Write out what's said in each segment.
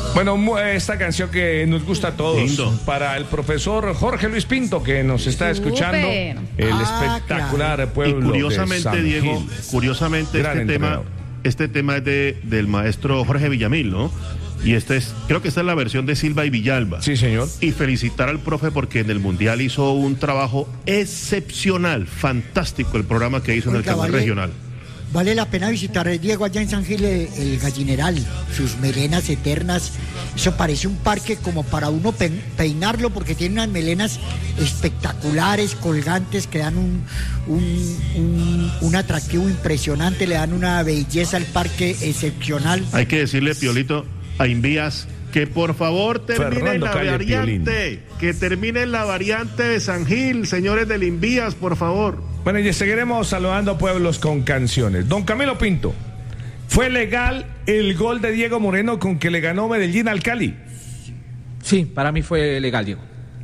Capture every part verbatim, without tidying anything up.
Bueno, esta canción que nos gusta a todos. Lindo. Para el profesor Jorge Luis Pinto, que nos está escuchando. El ah, espectacular claro. pueblo y curiosamente, de San Diego, Gil. curiosamente Gran este entrenador. tema, este tema es de, del maestro Jorge Villamil, ¿no? Y este es, creo que esta es la versión de Silva y Villalba. Sí, señor. Y felicitar al profe porque en el Mundial hizo un trabajo excepcional, fantástico el programa que hizo Oiga, en el canal vale, regional. Vale la pena visitar, Diego, allá en San Gil, el, el Gallineral, sus melenas eternas. Eso parece un parque como para uno pe peinarlo porque tiene unas melenas espectaculares, colgantes, que dan un, un, un, un atractivo impresionante, le dan una belleza al parque excepcional. Hay que decirle, Piolito, a Invías que por favor termine la variante, que termine la variante de San Gil, señores del Invías, por favor. Bueno, y seguiremos saludando a pueblos con canciones. Don Camilo Pinto, ¿fue legal el gol de Diego Moreno con que le ganó Medellín al Cali? Sí, para mí fue legal, Diego.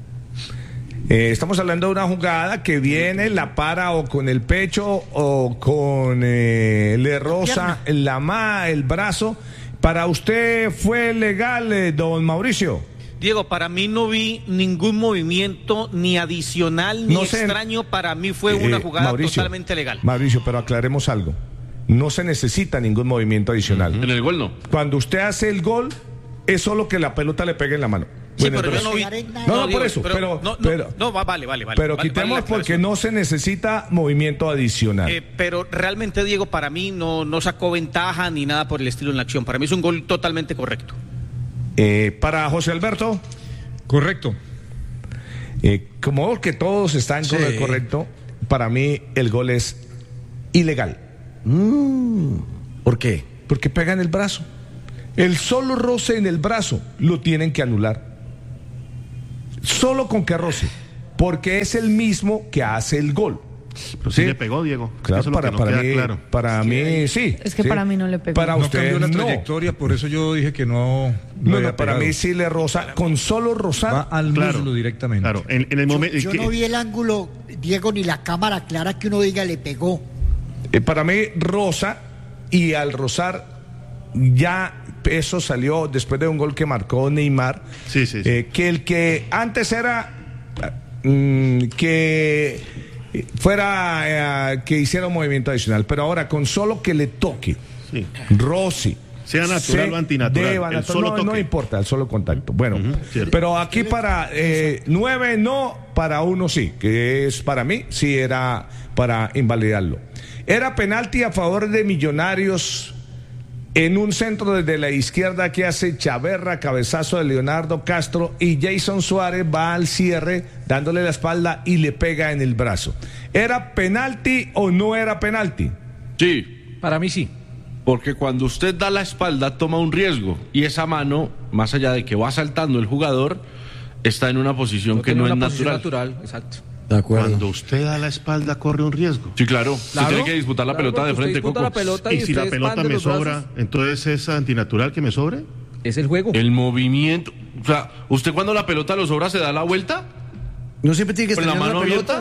Eh, estamos hablando de una jugada que viene, la para o con el pecho o con eh, le roza la ma, el brazo. ¿Para usted fue legal, eh, don Mauricio? Diego, para mí no vi ningún movimiento ni adicional ni no sé, extraño. Para mí fue eh, una jugada Mauricio, totalmente legal. Mauricio, pero aclaremos algo. No se necesita ningún movimiento adicional. En el gol no. Cuando usted hace el gol, es solo que la pelota le pegue en la mano. Sí, bueno, pero yo no vi. No, no, no por eso. Pero, pero, no, no, pero, no, vale, vale, vale. Pero vale, quitemos vale porque no se necesita movimiento adicional. Eh, pero realmente, Diego, para mí no, no sacó ventaja ni nada por el estilo en la acción. Para mí es un gol totalmente correcto. Eh, para José Alberto. Correcto. Eh, como que todos están con sí. el correcto, para mí el gol es ilegal. Mm, ¿Por qué? Porque pega en el brazo. El solo roce en el brazo lo tienen que anular. Solo con que roce, porque es el mismo que hace el gol. Pero sí, sí le pegó, Diego. Claro, eso para, es lo que para no mí, claro. para sí, mí sí. Es que sí. para mí no le pegó. Para no usted cambió la no. trayectoria, por eso yo dije que no. No, no, no para mí sí le roza, con solo rozar. Va al claro, muslo directamente. Claro, en, en el momento. Yo, yo no vi el ángulo, Diego, ni la cámara clara que uno diga le pegó. Eh, para mí roza, y al rozar ya eso salió después de un gol que marcó Neymar. Sí, sí, sí. Eh, que el que antes era mm, que fuera eh, que hiciera un movimiento adicional, pero ahora con solo que le toque, sí. roce, sea natural o antinatural, deba, el solo no, toque. no importa, el solo contacto. Bueno, uh-huh, pero aquí para eh, nueve no, para uno sí, que es para mí, sí era para invalidarlo. Era penalti a favor de Millonarios en un centro desde la izquierda que hace Chaverra, cabezazo de Leonardo Castro, y Jason Suárez va al cierre dándole la espalda y le pega en el brazo. ¿Era penalti o no era penalti? Sí. Para mí sí. Porque cuando usted da la espalda toma un riesgo, y esa mano, más allá de que va saltando el jugador, está en una posición no que no es natural. natural. Exacto. De acuerdo. Cuando usted da la espalda corre un riesgo. Sí, claro. claro Usted tiene que disputar la claro, pelota de frente, Coco. La pelota y, y si la pelota me sobra, brazos, entonces es antinatural que me sobre. Es el juego. El movimiento. O sea, ¿usted cuando la pelota lo sobra se da la vuelta? No siempre tiene que estar con la mano la abierta.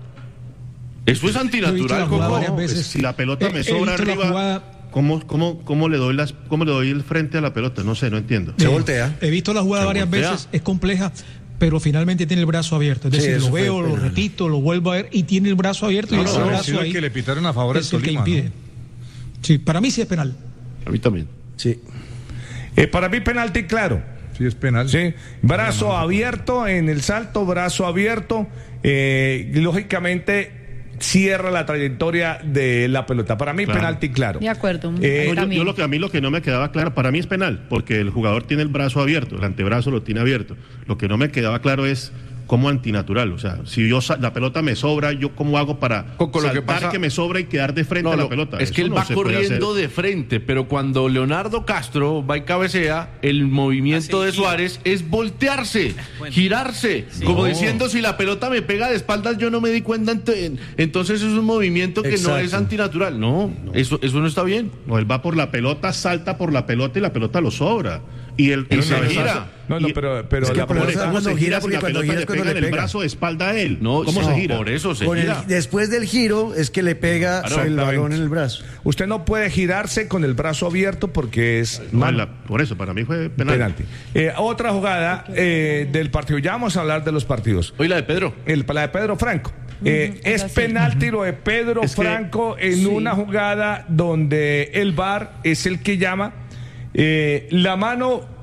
Eso es antinatural, Coco. Pues, si la pelota me sobra arriba, ¿cómo, cómo, cómo, le doy las, ¿cómo le doy el frente a la pelota? No sé, no entiendo. Se voltea. He visto la jugada se varias voltea. veces, es compleja, pero finalmente tiene el brazo abierto. Es sí, decir, lo veo, fue, lo repito, lo vuelvo a ver y tiene el brazo abierto. No, y ese no, brazo no, ahí que le pitaron a favor es del el que Tolima, impide. ¿no? Sí, para mí sí es penal. A mí también. Sí. Eh, para mí penalti, claro. Sí, es penal. Sí. Brazo no, abierto en el salto, brazo abierto. Eh, lógicamente cierra la trayectoria de la pelota. Para mí, claro. penalti, claro. De acuerdo. Eh, no, yo, yo lo que a mí lo que no me quedaba claro, para mí es penal, porque el jugador tiene el brazo abierto, el antebrazo lo tiene abierto. Lo que no me quedaba claro es como antinatural, o sea, si yo la pelota me sobra, yo cómo hago para Coco, saltar lo que, pasa... que me sobra y quedar de frente no, a la no, pelota. Es Eso que él no va se corriendo de frente, pero cuando Leonardo Castro va y cabecea, el movimiento Así, de Suárez gira. es voltearse, bueno. girarse, sí. como no. diciendo, si la pelota me pega de espaldas, yo no me di cuenta, entonces es un movimiento que Exacto. no es antinatural. No, no. Eso, eso no está bien. No, él va por la pelota, salta por la pelota y la pelota lo sobra. y el, y el se gira. No, no, pero, pero es que la por eso pelota- cuando se gira, si porque la cuando pelota gira le es cuando pega le en el pega. brazo de espalda a él. No, ¿Cómo no, se gira? por eso se Con el- gira. después del giro es que le pega Claro, el balón exactamente. en el brazo. Usted no puede girarse con el brazo abierto porque es No, mano. la- por eso, para mí fue penal. Penalti. Eh, otra jugada eh, del partido. Ya vamos a hablar de los partidos. Hoy la de Pedro. El, la de Pedro Franco. Eh, es esa sí. penalti lo de Pedro Es que- Franco en una jugada donde el V A R es el que llama. Eh, la mano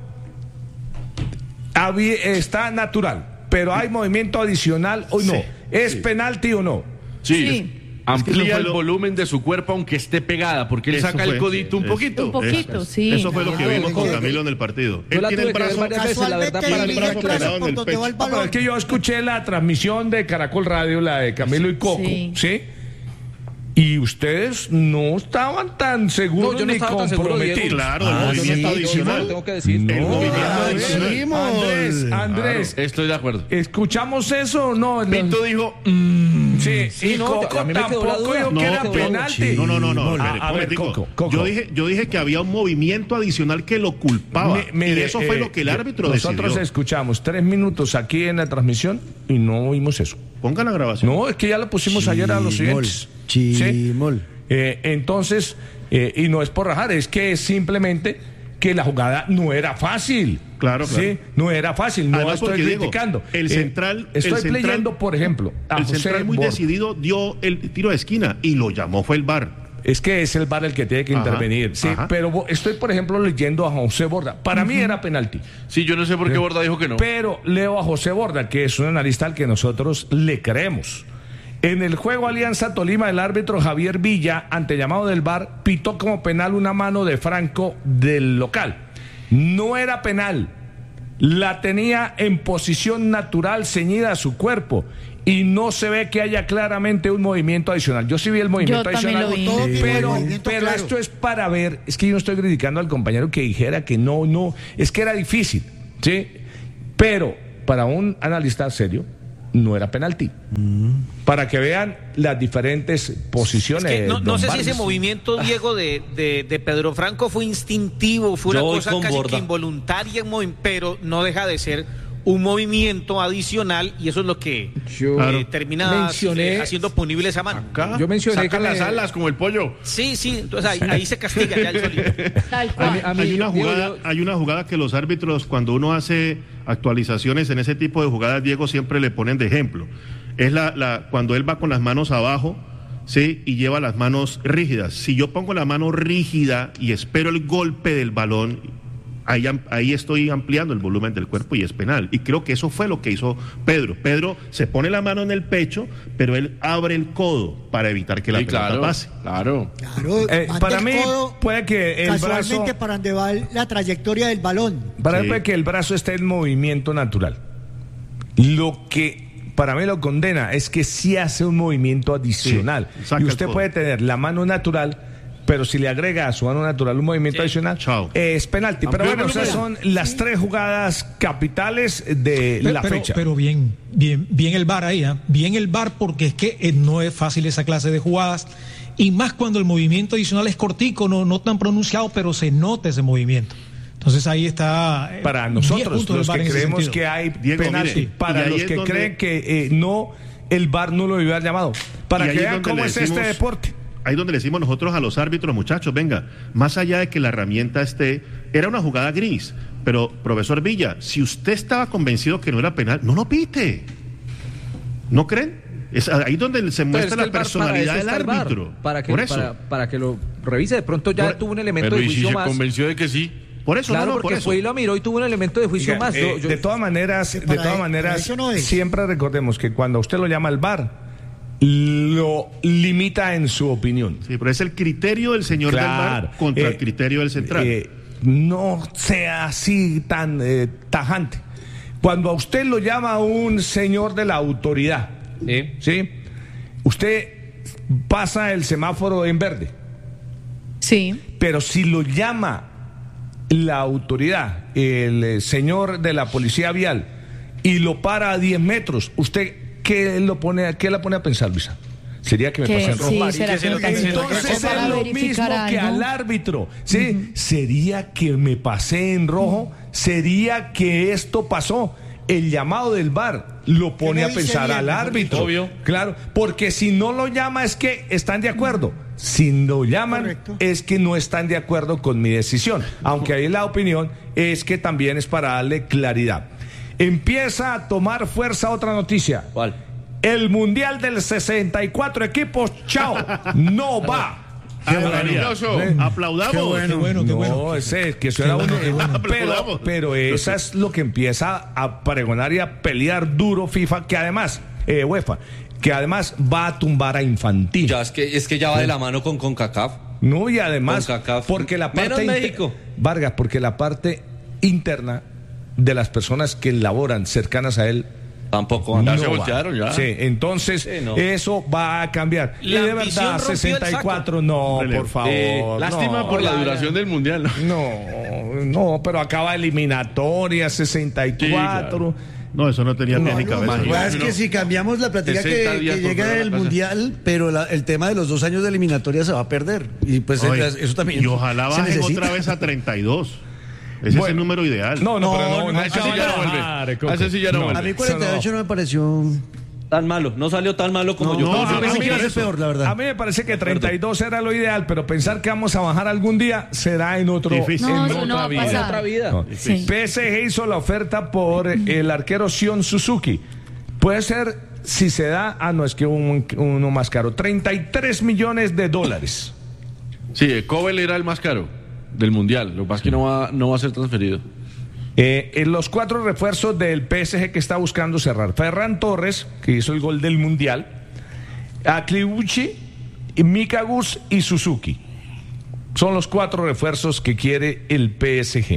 habí- está natural, pero hay movimiento adicional o no. Sí, ¿Es sí. penalti o no? Sí. Sí. Amplía Es que eso fue el lo- volumen de su cuerpo aunque esté pegada, porque él Eso saca fue, el codito un es- poquito. Un poquito, Eso- sí. Eso fue lo que Claro, vimos con que- Camilo en el partido. Yo Él la tiene el tuve que ver brazo. varias veces, la verdad, Casualmente para el dirige brazo el brazo pegado en por el donde pecho. va el No, pero balón. es que yo escuché la transmisión de Caracol Radio, la de Camilo y Coco, ¿sí? Sí. Y ustedes no estaban tan seguros No, yo no ni estaba tan seguro, comprometidos. Diego. Claro, el Ah, movimiento sí, yo- yo adicional. lo tengo que decir. El No, movimiento a ver, adicional. Andrés, Andrés, Estoy de acuerdo. ¿escuchamos eso o no? Pinto dijo, mm, Sí, Sí, y no, Coco a mí me quedó la tampoco duda. dijo No, que era yo- penalti. No, no, no, no. A- espere, a ver, momentico. Coco, Coco. Yo dije, yo dije que había un movimiento adicional que lo culpaba. Mi- mire, y eso fue eh, lo que el yo- árbitro Nosotros decidió. escuchamos tres minutos aquí en la transmisión y no vimos eso. Ponga la grabación. No, es que ya lo pusimos ayer a los Chimol, siguientes. chimol. ¿Sí? Eh, entonces, eh, y no es por rajar, es que es simplemente que la jugada no era fácil. Claro, claro. Sí, no era fácil, no Además, estoy porque, Diego, criticando. el Eh, central- estoy el central- leyendo, por ejemplo, a El José central muy Borda. decidido dio el tiro de esquina y lo llamó fue el V A R. Es que es el V A R el que tiene que Ajá, intervenir. Sí, ajá. pero bo- estoy, por ejemplo, leyendo a José Borda. Para mí era penalti. sí, yo no sé por qué Borda dijo que no. Pero leo a José Borda, que es un analista al que nosotros le creemos. En el juego Alianza Tolima, el árbitro Javier Villa, ante llamado del V A R, pitó como penal una mano de Franco del local. No era penal. La tenía en posición natural ceñida a su cuerpo. Y no se ve que haya claramente un movimiento adicional. Yo sí vi el movimiento Yo también adicional. lo vi. Todo tipo de Pero, movimiento, pero claro. esto es para ver. Es que yo no estoy criticando al compañero que dijera que no, no. Es que era difícil. ¿Sí? Pero para un analista serio, no era penalti. Para que vean las diferentes posiciones. Es que no, no sé si Lombardi. ese movimiento, Diego, de, de, de Pedro Franco fue instintivo, fue una Yo voy cosa con casi Borda. que involuntaria, movi- pero no deja de ser un movimiento adicional y eso es lo que Yo eh, termina mencioné- eh, haciendo punible esa mano. Acá, Yo mencioné saca que las me- alas como el pollo. Sí, sí, entonces ahí, ahí se castiga ya el solito. Tal A cual. mí- a mí- Hay una, Diego, jugada, yo- hay una jugada que los árbitros, cuando uno hace actualizaciones en ese tipo de jugadas, Diego, siempre le ponen de ejemplo. Es la, la cuando él va con las manos abajo, ¿sí? Y lleva las manos rígidas. Si yo pongo la mano rígida y espero el golpe del balón, ahí, am- ahí estoy ampliando el volumen del cuerpo y es penal. Y creo que eso fue lo que hizo Pedro. Pedro se pone la mano en el pecho, pero él abre el codo para evitar que la Sí, pelota claro, pase. claro. Claro, Eh, manda para el mí codo puede que el casualmente brazo, para donde va el- la trayectoria del balón. para mí Sí. puede que el brazo esté en movimiento natural. Lo que para mí lo condena es que sí hace un movimiento adicional. Sí, saca Y el usted codo. puede tener la mano natural, pero si le agrega a su mano natural un movimiento Sí. adicional, Chao. es penalti. Pero Amplió bueno, el esas son volumen. las tres jugadas capitales de Pero, la pero- fecha. pero bien, bien, bien el V A R ahí, ¿ah? Bien el V A R porque es que eh, no es fácil esa clase de jugadas y más cuando el movimiento adicional es cortico, no, no tan pronunciado, pero se nota ese movimiento. Entonces ahí está. eh, Para diez nosotros, puntos los del V A R que en ese creemos sentido. que hay Diego, penalti, mire, para y ahí los es que donde- creen que eh, no, el V A R no lo hubiera llamado. Para Y ahí que es vean donde cómo le es decimos- este deporte. Ahí donde le decimos nosotros a los árbitros, muchachos, venga, más allá de que la herramienta esté, era una jugada gris, pero profesor Villa, si usted estaba convencido que no era penal, no lo pite. ¿No creen? Es ahí donde se Pero muestra es que la el V A R personalidad para eso del está el V A R, árbitro. Para que, por eso. para, para que lo revise. De pronto ya Por- tuvo un elemento Pero de ¿y si juicio se más. convenció de que sí? Por eso, Claro, no, no, porque por eso. fue y lo miró y tuvo un elemento de juicio Oiga, más. eh, Yo- yo- de todas maneras, de para- todas para maneras, eso no es. siempre recordemos que cuando usted lo llama al V A R, lo limita en su opinión. Sí, pero es el criterio del señor del V A Claro. R contra Eh, el criterio del central. eh, no sea así tan eh, tajante. Cuando a usted lo llama un señor de la autoridad, Sí. ¿sí? Usted pasa el semáforo en verde, Sí. pero si lo llama la autoridad, el eh, señor de la policía vial, y lo para a diez metros, ¿usted qué lo pone, qué la pone a pensar, Luisa? Sería que me pasé en rojo. Sí, será que Entonces es lo mismo que al árbitro. ¿Sí? Uh-huh. ¿Sería que me pasé en rojo? ¿Sería que esto pasó? El llamado del V A R lo pone a pensar bien, al árbitro. Obvio. Claro, porque si no lo llama es que están de acuerdo. Si lo llaman Correcto. Es que no están de acuerdo con mi decisión. Aunque ahí la opinión es que también es para darle claridad. Empieza a tomar fuerza otra noticia. ¿Cuál? El Mundial del sesenta y cuatro equipos, chao, no va. Qué maravilloso. ¿Eh? Aplaudamos. Qué bueno, qué bueno, qué bueno. No, ese, que eso era uno. Bueno. Pero, pero esa es lo que empieza a pregonar y a pelear duro FIFA, que además, eh, UEFA, que además va a tumbar a Infantino. Ya, es que, es que ya va de la mano con CONCACAF. No, y además, CONCACAF. porque la parte. Menos México. Vargas, porque la parte interna de las personas que laboran cercanas a él. Tampoco no se voltearon ya. Sí, entonces sí, no. Eso va a cambiar. La y de verdad, sesenta y cuatro, no, por favor. Eh, lástima no, por la ya, duración ya. del Mundial. No, no, pero acaba eliminatoria, sesenta y cuatro. Sí, claro. No, eso no tenía no, pie ni no, cabeza. No, es que si cambiamos la plática que, que llega el Mundial, pero la, el tema de los dos años de eliminatoria se va a perder. Y pues Oye, eso también. Y ojalá bajen otra vez a treinta y dos. Ese bueno, es el número ideal. No, no, no, pero no, no, ese sí ya no vuelve. Ese sí ya no vuelve. A mí cuarenta y ocho no me pareció tan malo, no salió tan malo como no, yo. No, no, yo pensé que iba a ser peor, la verdad. A mí me parece que treinta y dos era lo ideal, pero pensar que vamos a bajar algún día será en otro Difícil. No, en otra, no vida. En otra vida. No. Sí. P S G hizo la oferta por el arquero Sion Suzuki. Puede ser, si se da, ah, no, es que un, uno más caro, treinta y tres millones de dólares. Sí, Kobel era el más caro del Mundial, lo que pasa es que no va, no va a ser transferido. Eh, en los cuatro refuerzos del P S G que está buscando cerrar: Ferran Torres, que hizo el gol del Mundial, Aklibuchi, Mika Gus y Suzuki. Son los cuatro refuerzos que quiere el P S G.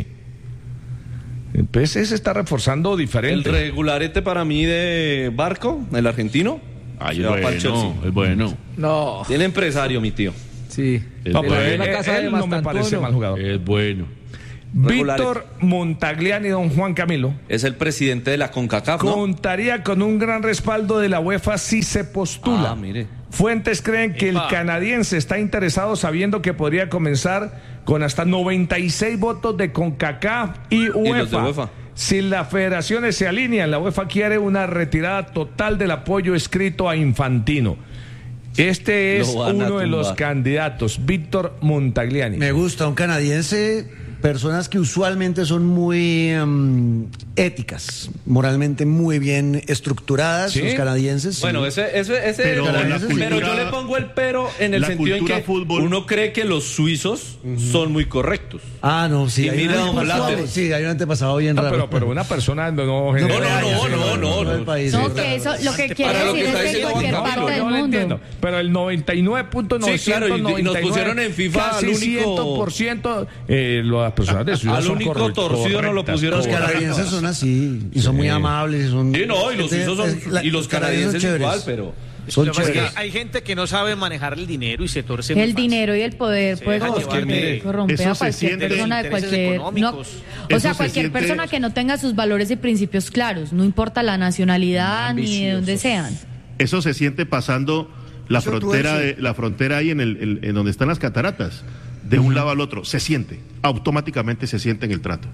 El P S G se está reforzando diferente. El regularete para mí de Barco, el argentino. Ay, es bueno, es bueno. No. Tiene empresario, mi tío. Sí. No, pero él, él, él no me parece mal jugador. Es bueno. Víctor Montagliani, don Juan Camilo, es el presidente de la CONCACAF, ¿no? Contaría con un gran respaldo de la UEFA si se postula. Ah, mire. Fuentes creen que Epa. el canadiense está interesado, sabiendo que podría comenzar con hasta noventa y seis votos de CONCACAF y UEFA. ¿Y los de UEFA? Si las federaciones se alinean, la UEFA quiere una retirada total del apoyo escrito a Infantino. Este es uno de los candidatos, Víctor Montagliani. Me gusta, un canadiense, personas que usualmente son muy um, éticas, moralmente muy bien estructuradas, ¿sí? Los canadienses. Bueno, sí. ese, ese, ese pero, canadienses, cultura, pero yo le pongo el pero en el sentido en que fútbol. Uno cree que los suizos uh-huh. son muy correctos. Ah, no, sí. Y hay mira, un antepasado, sí, hay un antepasado bien no, raro. Pero, pero una persona no... No, no, no, no, no, no, no, no, que eso, lo que quiere decir es que en cualquier parte del mundo. Pero el noventa y nueve punto novecientos noventa y nueve, sí, claro, y nos pusieron en FIFA casi al único... cien por ciento eh, las personas de Suiza al único son torcido no lo pusieron. Los canadienses son así, y son sí. muy amables. Y, son, sí, no, y los suizos son... La, y los canadienses igual, pero... Son es que hay gente que no sabe manejar el dinero y se torce el muy dinero y el poder puede corromper, corromper a cualquier persona de cualquier no, o sea cualquier persona siente... que no tenga sus valores y principios claros, no importa la nacionalidad ni de dónde sean. Eso se siente pasando la Eso frontera de, la frontera ahí en el, el en donde están las cataratas, de un lado al otro, se siente, automáticamente se siente en el trato.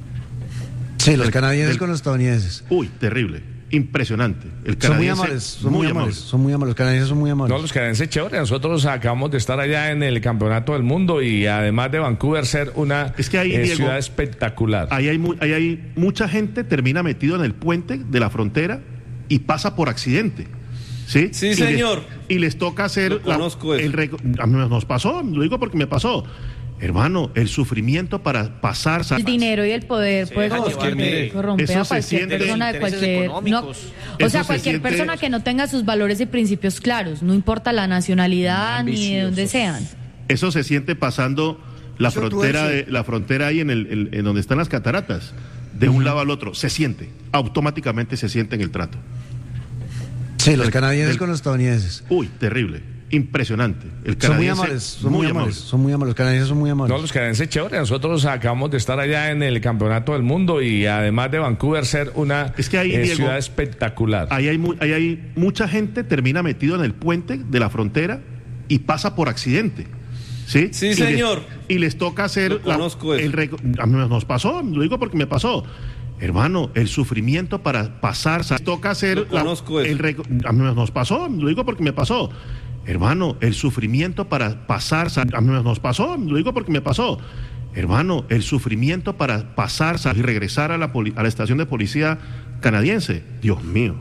Sí, los canadienses del, con los estadounidenses. Uy, terrible. Impresionante. El son muy amables, son muy, muy amables, amables, son muy amables. Los canadienses son muy amables. No, los canadienses chévere. Nosotros acabamos de estar allá en el campeonato del mundo y además de Vancouver ser una es que ahí, eh, Diego, ciudad espectacular. Ahí hay, ahí hay mucha gente termina metido en el puente de la frontera y pasa por accidente. Sí, sí y señor. Les, y les toca hacer. La, conozco el, a mí nos pasó, lo digo porque me pasó. Hermano, el sufrimiento para pasar... El dinero y el poder puede corromper, corromper a cualquier persona de cualquier... No, o sea, cualquier siente... persona que no tenga sus valores y principios claros, no importa la nacionalidad ni de dónde sean. Eso se siente pasando la Eso frontera de, la frontera ahí en, el, el, en donde están las cataratas, de un uh-huh. lado al otro, se siente, automáticamente se siente en el trato. Sí, los canadienses del, con los estadounidenses. Uy, terrible. impresionante. El son muy amables, son muy, muy amables, amables, son muy amables, los canadienses son muy amables. No, los canadienses chévere, nosotros acabamos de estar allá en el campeonato del mundo y además de Vancouver ser una es que ahí, eh, Diego, ciudad espectacular. Ahí hay, ahí hay mucha gente termina metido en el puente de la frontera y pasa por accidente. Sí, sí y señor. Les, y les toca hacer la, el, a mí nos pasó, lo digo porque me pasó. Hermano, el sufrimiento para pasar, toca hacer la, el, a mí nos pasó, lo digo porque me pasó. Hermano, el sufrimiento para pasar, a mí nos pasó, lo digo porque me pasó. Hermano, el sufrimiento para pasar y regresar a la, poli, a la estación de policía canadiense. Dios mío.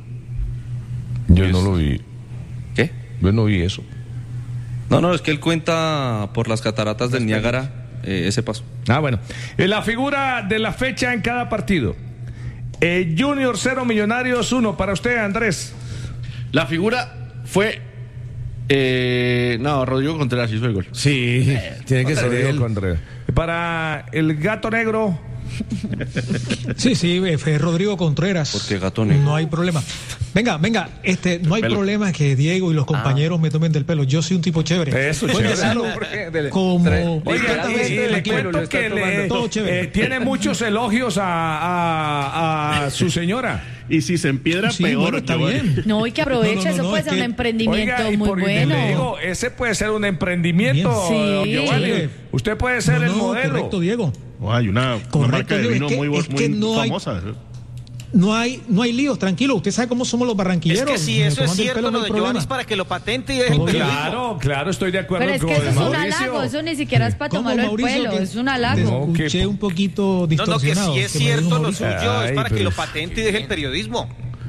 Yo no lo vi. ¿Qué? Yo no vi eso. No, no, es que él cuenta por las cataratas del Niágara eh, ese paso. Ah, bueno. La figura de la fecha en cada partido. Eh, Junior cero, Millonarios uno. Para usted, Andrés. La figura fue... Eh, no, Rodrigo Contreras hizo el gol. Sí, eh, tiene que ser Rodrigo Contreras. Para el Gato Negro. Sí, sí, fue Rodrigo Contreras. Porque Gato Negro. No hay problema. Venga, venga, este, no hay pelo. problema que Diego y los compañeros ah. me tomen del pelo. Yo soy un tipo chévere. Eso, chévere. Decirlo, como Oiga, y, y le cuento que le, eh, tiene muchos elogios a, a, a su señora. Y si se empiedra, sí, peor. Bueno, está bien. No, y que aproveche, no, no, no, eso no, puede ser que... un emprendimiento Oiga, muy bueno. Le digo, ese puede ser un emprendimiento, sí. Giovanni. Sí. Usted puede ser no, el no, modelo. Correcto, Diego. Oh, hay una, correcto, una marca de vino es que, muy, es muy que no famosa. Hay... No hay, no hay líos, tranquilo. Usted sabe cómo somos los barranquilleros. Es que si eso es cierto, pelo, lo no de Giovanni es para que lo patente y deje el periodismo. Claro, claro, estoy de acuerdo con con Pero es que eso es un Mauricio. halago, eso ni siquiera es para tomarlo el pelo, que es un halago. Te escuché un poquito distorsionado. No, no, que si es cierto, lo suyo Ay, es para pero... que lo patente y deje el periodismo.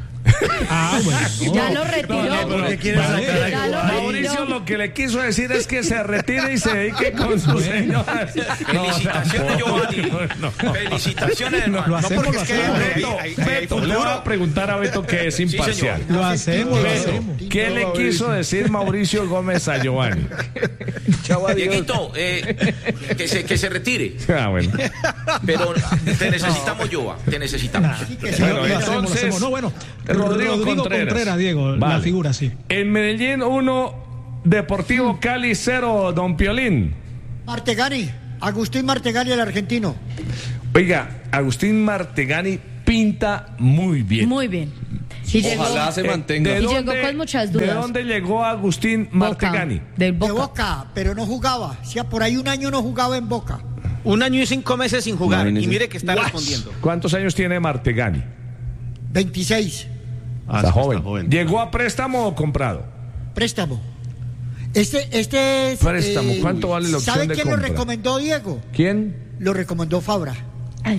Ah, bueno. No. Ya lo retiró. No, no, ¿Qué vale. ya lo Mauricio retiró. lo que le quiso decir es que se retire y se dedique con su señora. Felicitaciones, Giovanni. No, no. Felicitaciones, hermano. Lo hacemos, no porque lo es que hacemos. hay, hay, hay, hay Beto, le voy a preguntar a Beto que es imparcial. Sí, lo hacemos, lo hacemos. ¿Qué le quiso decir Mauricio Gómez a Giovanni? Dieguito, eh, que, se, que se retire. Ah, bueno. Pero te necesitamos, Giova, te necesitamos. Bueno, entonces, no, bueno, Rodrigo, Rodrigo Contreras. Contreras, Diego, vale. La figura, sí. En Medellín uno, Deportivo Cali cero, don Piolín. Martegani, Agustín Martegani, el argentino. Oiga, Agustín Martegani pinta muy bien. Muy bien. Y Ojalá llegó, se mantenga. ¿De, y dónde, llegó con muchas dudas. ¿De dónde llegó Agustín Martegani? Boca, del Boca. De Boca, pero no jugaba. O sea, por ahí un año no jugaba en Boca. Un año y cinco meses sin jugar. No, y mire que está What? respondiendo. ¿Cuántos años tiene Martegani? veintiséis. Ah, está, joven. está joven. ¿Llegó a préstamo o comprado? Préstamo. Este, este es, Préstamo. Eh, ¿Cuánto vale la opción ¿sabe de quién compra? lo recomendó, Diego? ¿Quién? Lo recomendó Fabra. Ay.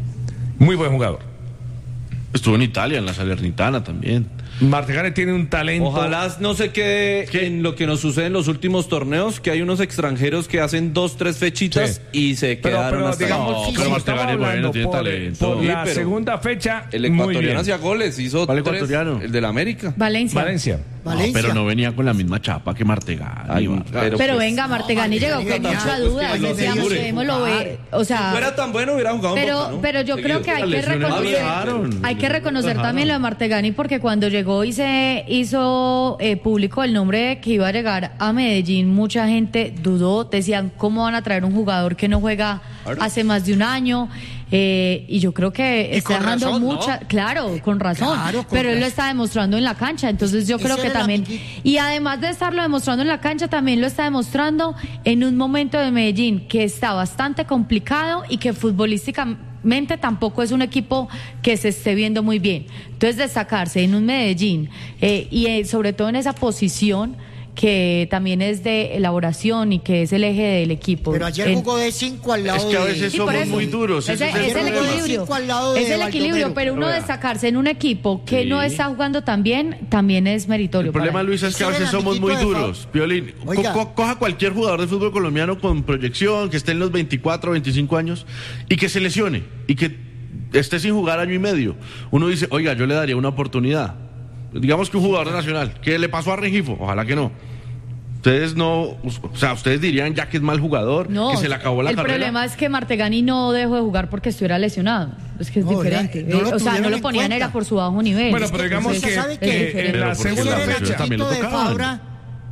Muy buen jugador. Estuvo en Italia, en la Salernitana también. Martegani tiene un talento. Ojalá no se quede ¿Qué? en lo que nos sucede en los últimos torneos, que hay unos extranjeros que hacen dos, tres fechitas sí. y se pero, quedaron pero, hasta digamos, no, sí, pero Martegani bueno, tiene por, talento. Por la sí, segunda fecha, el ecuatoriano hacía goles, hizo ¿Cuál tres, ecuatoriano? El del América. Valencia. Valencia. Valencia. No, pero no venía con la misma chapa que Martegani. Ay, pero, pero pues, venga, Martegani no, llegó con mucha duda. Pues Decíamos, debémoslo ver. O sea, si fuera tan bueno, hubiera jugado pero, Boca, ¿no? pero yo creo que hay que reconocer, hay que reconocer también lo de Martegani, porque cuando llegó y se hizo eh, público el nombre de que iba a llegar a Medellín, mucha gente dudó, decían, ¿cómo van a traer un jugador que no juega hace más de un año? Eh, y yo creo que está dejando razón, mucha, ¿no? Claro, con razón, claro, con pero razón. Él lo está demostrando en la cancha, entonces yo creo Ese que también, y además de estarlo demostrando en la cancha, también lo está demostrando en un momento de Medellín que está bastante complicado y que futbolísticamente tampoco es un equipo que se esté viendo muy bien. Entonces destacarse en un Medellín eh, y eh, sobre todo en esa posición que también es de elaboración y que es el eje del equipo. Pero ayer en... jugó de cinco al lado de... Es que a veces sí, somos eso, muy duros. Ese, es, es el equilibrio. Es el equilibrio, pero uno destacarse en un equipo que sí. no está jugando tan bien, también es meritorio. El problema, Luis, es que a veces somos muy duros. Piolín, co co coja cualquier jugador de fútbol colombiano con proyección, que esté en los veinticuatro, veinticinco años, y que se lesione, y que esté sin jugar año y medio. Uno dice, oiga, yo le daría una oportunidad. Digamos que un jugador nacional, ¿qué le pasó a Rengifo? Ojalá que no. Ustedes no, o sea, ustedes dirían ya que es mal jugador, no, que se le acabó la el carrera. El problema es que Martegani no dejó de jugar porque estuviera lesionado. Es que es no, diferente. La, no o sea, no lo ponían era por su bajo nivel. Bueno, pero digamos que, que, que en la segunda fecha también lo tocaban.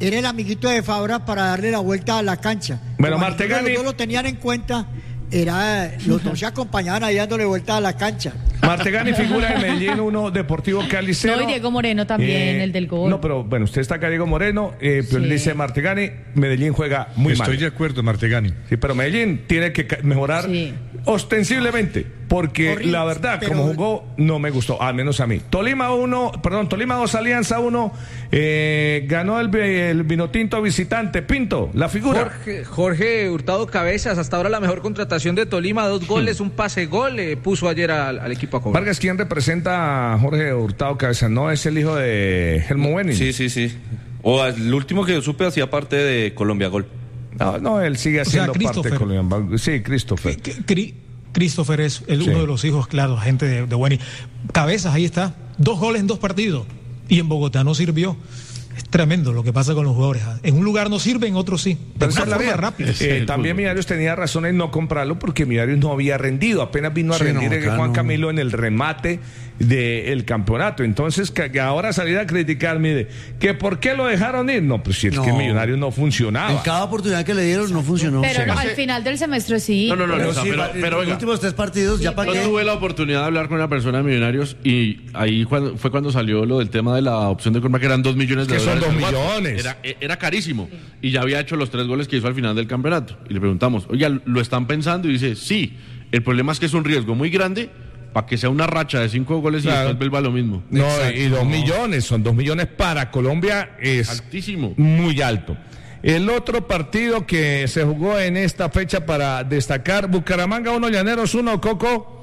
era el amiguito de Fabra para darle la vuelta a la cancha. Bueno, Como Martegani... Los dos lo tenían en cuenta, era, los dos se acompañaban ahí dándole vuelta a la cancha. Martegani figura en Medellín uno, Deportivo Cali cero. No, y Diego Moreno también, Eh, el del gol. No, pero bueno, usted está acá, Diego Moreno, eh, pero Sí. dice Martegani, Medellín juega muy mal. Estoy de acuerdo, Martegani. Sí, pero Medellín tiene que ca- mejorar Sí. ostensiblemente, porque Horrible, la verdad, pero- como jugó, no me gustó, al menos a mí. Tolima uno, perdón, Tolima dos, Alianza uno, eh, ganó el, el Vinotinto visitante. Pinto, la figura. Jorge, Jorge Hurtado Cabezas, hasta ahora la mejor contratación de Tolima, dos goles, un pase gol, eh, puso ayer al, al equipo a cobrar. Vargas, ¿quién representa a Jorge Hurtado Cabeza? ¿No es el hijo de Helmo Wenning? Sí, sí, sí. O el último que yo supe hacía parte de Colombia Gol. No, no, él sigue O sea, haciendo parte de Christopher. Colombia. Sí, Christopher. Cri- Christopher es el, Sí. uno de los hijos, claro, gente de, de Wenny. Cabezas, ahí está. Dos goles en dos partidos. Y en Bogotá no sirvió. Es tremendo lo que pasa con los jugadores. En un lugar no sirve, en otro sí. De Pero una esa es la forma vida. rápida. Eh, también Millonarios tenía razón en no comprarlo porque Millonarios no había rendido. Apenas vino a Sí, rendir no, el acá Juan no. Camilo en el remate del campeonato. Entonces, que que ahora salir a criticar, mire, que por qué lo dejaron ir. No, pues si es No. que Millonarios no funcionaba. En cada oportunidad que le dieron no funcionó. Pero Sí. no, al final del semestre sí. No, no, no, Pero, no, sí, pero, va- pero los venga. últimos tres partidos, ya para Yo qué. tuve la oportunidad de hablar con una persona de Millonarios y ahí cuando, fue cuando salió lo del tema de la opción de compra, que eran dos millones de Que son dólares. dos al cuatro. millones. Era, era carísimo. Y ya había hecho los tres goles que hizo al final del campeonato. Y le preguntamos, oye, ¿lo están pensando? Y dice, sí. El problema es que es un riesgo muy grande para que sea una racha de cinco goles Claro. y después vuelva lo mismo. No, Exacto. y dos millones, son dos millones para Colombia, es Altísimo. muy alto. El otro partido que se jugó en esta fecha para destacar, Bucaramanga uno, Llaneros uno, Coco.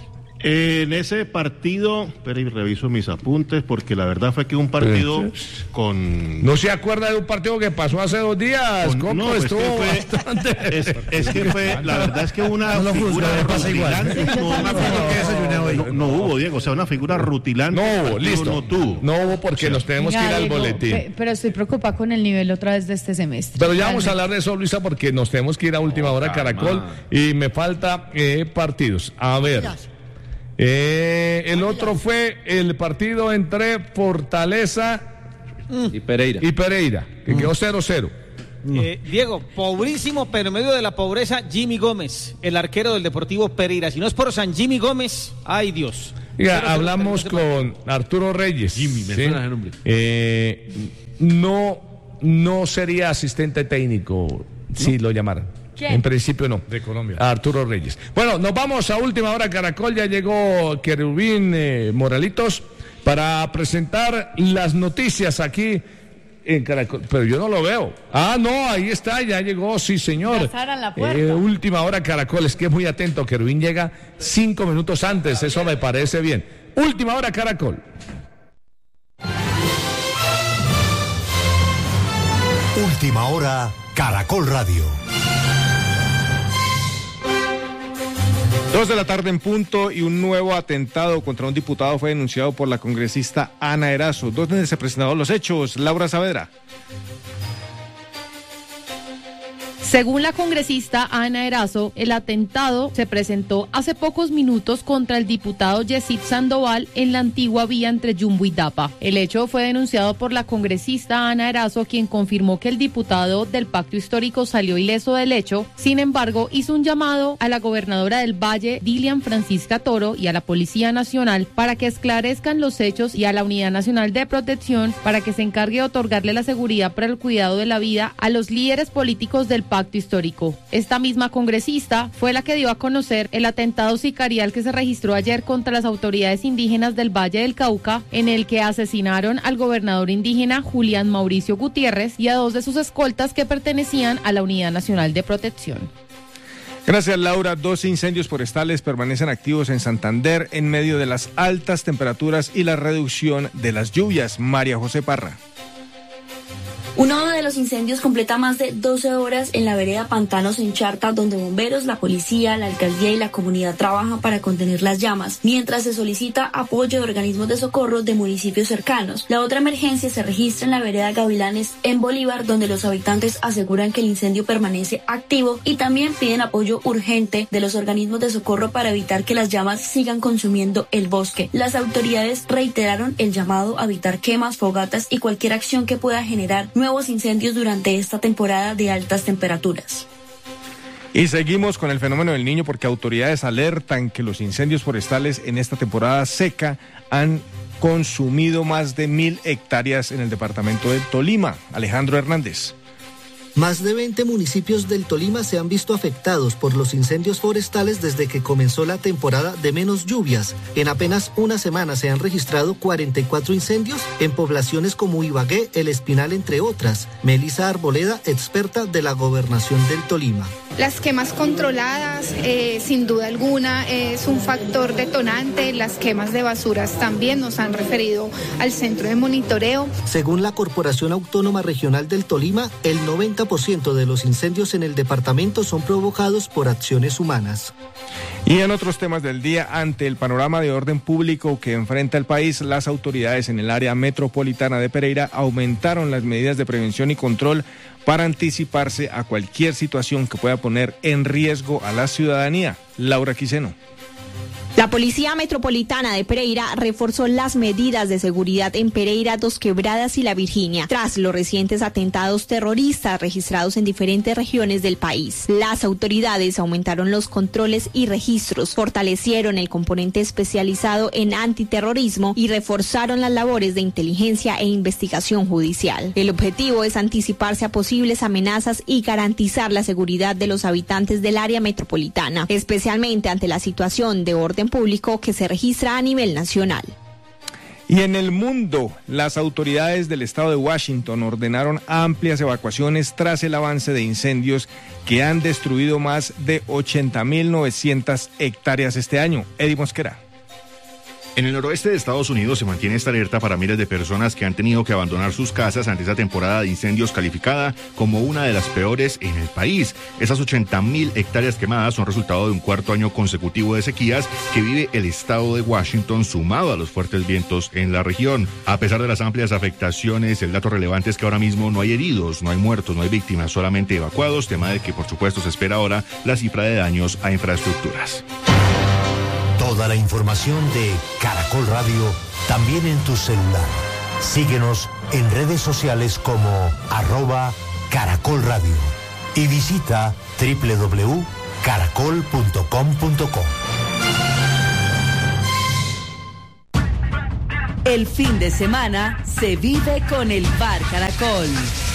En ese partido, pero y reviso mis apuntes, porque la verdad fue que un partido con... ¿No se acuerda de un partido que pasó hace dos días? con- Coco, no, pues estuvo que fue, bastante... es, es que fue, la verdad es que una No lo juzgo, figura me pasa igual. rutilante, no, una figura que desayuné hoy. No, no hubo, Diego, o sea, una figura rutilante. No el hubo, partido listo. No tuvo. No hubo porque nos tenemos que ir Venga, al Diego, boletín. pe- Pero estoy preocupada con el nivel otra vez de este semestre. Pero ya vamos a Realmente. hablar de eso, Luisa, porque nos tenemos que ir a última hora, Caracol, y me falta eh, partidos. A ver, eh, el otro fue el partido entre Fortaleza Y Pereira. y Pereira, que quedó cero cero. Eh, Diego, pobrísimo, pero en medio de la pobreza, Jimmy Gómez, el arquero del Deportivo Pereira. Si no es por San Jimmy Gómez, ay Dios. Ya, Pero- hablamos pero- pero- con Arturo Reyes. Jimmy, me suena ese nombre. Eh, no, no sería asistente técnico si lo llamaran. ¿Quién? En principio no. De Colombia. Arturo Reyes. Bueno, nos vamos a última hora, Caracol. Ya llegó Querubín eh, Moralitos para presentar las noticias aquí en Caracol. Pero yo no lo veo. Ah, no, ahí está, ya llegó, sí, señor. Ya cerran la puerta. Eh, última hora, Caracol. Es que es muy atento. Querubín llega cinco minutos antes. Eso me parece bien. Última hora, Caracol. Última hora, Caracol Radio. Dos de la tarde en punto y un nuevo atentado contra un diputado fue denunciado por la congresista Ana Erazo. ¿Dónde se presentaron los hechos? Laura Saavedra. Según la congresista Ana Erazo, el atentado se presentó hace pocos minutos contra el diputado Yesid Sandoval en la antigua vía entre Yumbo y Dapa. El hecho fue denunciado por la congresista Ana Erazo, quien confirmó que el diputado del Pacto Histórico salió ileso del hecho. Sin embargo, hizo un llamado a la gobernadora del Valle, Dilian Francisca Toro, y a la Policía Nacional para que esclarezcan los hechos y a la Unidad Nacional de Protección para que se encargue de otorgarle la seguridad para el cuidado de la vida a los líderes políticos del Pacto Histórico. Esta misma congresista fue la que dio a conocer el atentado sicarial que se registró ayer contra las autoridades indígenas del Valle del Cauca, en el que asesinaron al gobernador indígena Julián Mauricio Gutiérrez y a dos de sus escoltas que pertenecían a la Unidad Nacional de Protección. Gracias, Laura. Dos incendios forestales permanecen activos en Santander en medio de las altas temperaturas y la reducción de las lluvias. María José Parra. Uno de los incendios completa más de doce horas en la vereda Pantanos en Charta, donde bomberos, la policía, la alcaldía y la comunidad trabajan para contener las llamas, mientras se solicita apoyo de organismos de socorro de municipios cercanos. La otra emergencia se registra en la vereda Gavilanes en Bolívar, donde los habitantes aseguran que el incendio permanece activo y también piden apoyo urgente de los organismos de socorro para evitar que las llamas sigan consumiendo el bosque. Las autoridades reiteraron el llamado a evitar quemas, fogatas y cualquier acción que pueda generar nuevos incendios durante esta temporada de altas temperaturas. Y seguimos con el fenómeno del Niño porque autoridades alertan que los incendios forestales en esta temporada seca han consumido más de mil hectáreas en el departamento del Tolima. Alejandro Hernández. Más de veinte municipios del Tolima se han visto afectados por los incendios forestales desde que comenzó la temporada de menos lluvias. En apenas una semana se han registrado cuarenta y cuatro incendios en poblaciones como Ibagué, El Espinal, entre otras. Melissa Arboleda, experta de la Gobernación del Tolima. Las quemas controladas, eh, sin duda alguna, es un factor detonante. Las quemas de basuras también nos han referido al centro de monitoreo. Según la Corporación Autónoma Regional del Tolima, el noventa por ciento de los incendios en el departamento son provocados por acciones humanas. Y en otros temas del día, ante el panorama de orden público que enfrenta el país, las autoridades en el área metropolitana de Pereira aumentaron las medidas de prevención y control para anticiparse a cualquier situación que pueda poner en riesgo a la ciudadanía. Laura Quiseno. La Policía Metropolitana de Pereira reforzó las medidas de seguridad en Pereira, Dos Quebradas y La Virginia, tras los recientes atentados terroristas registrados en diferentes regiones del país. Las autoridades aumentaron los controles y registros, fortalecieron el componente especializado en antiterrorismo y reforzaron las labores de inteligencia e investigación judicial. El objetivo es anticiparse a posibles amenazas y garantizar la seguridad de los habitantes del área metropolitana, especialmente ante la situación de orden público que se registra a nivel nacional. Y en el mundo, las autoridades del estado de Washington ordenaron amplias evacuaciones tras el avance de incendios que han destruido más de ochenta mil novecientas hectáreas este año. Eddie Mosquera. En el noroeste de Estados Unidos se mantiene esta alerta para miles de personas que han tenido que abandonar sus casas ante esta temporada de incendios calificada como una de las peores en el país. Esas ochenta mil hectáreas quemadas son resultado de un cuarto año consecutivo de sequías que vive el estado de Washington, sumado a los fuertes vientos en la región. A pesar de las amplias afectaciones, el dato relevante es que ahora mismo no hay heridos, no hay muertos, no hay víctimas, solamente evacuados, tema de que por supuesto se espera ahora la cifra de daños a infraestructuras. Toda la información de Caracol Radio también en tu celular. Síguenos en redes sociales como arroba Caracol Radio y visita doble u doble u doble u punto caracol punto com punto co. El fin de semana se vive con el Bar Caracol.